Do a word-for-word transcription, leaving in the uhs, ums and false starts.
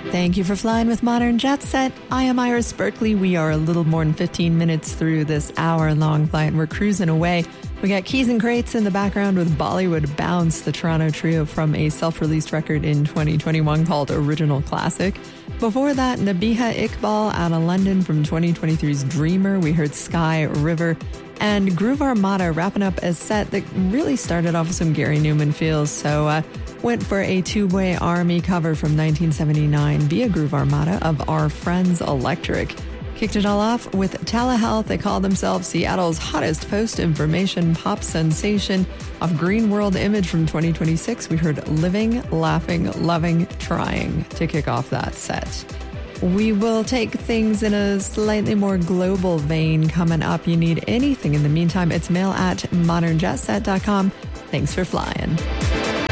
Thank you for flying with Modern Jet Set. I am Iris Berkeley. We are a little more than fifteen minutes through this hour-long flight. We're cruising away. We got Keys and Crates in the background with Bollywood Bounce, the Toronto trio from a self-released record in twenty twenty-one called Original Classic. Before that, Nabiha Iqbal out of London from twenty twenty-three's Dreamer. We heard Sky River. And Groove Armada wrapping up a set that really started off with some Gary Newman feels. So uh, went for a two-way Army cover from nineteen seventy-nine via Groove Armada of Our Friends Electric. Kicked it all off with Telehealth. They call themselves Seattle's hottest post-information pop sensation. Of Green World Image from twenty twenty-six, we heard Living, Laughing, Loving, Trying to kick off that set. We will take things in a slightly more global vein coming up. You need anything in the meantime, it's mail at modern jet set dot com. Thanks for flying.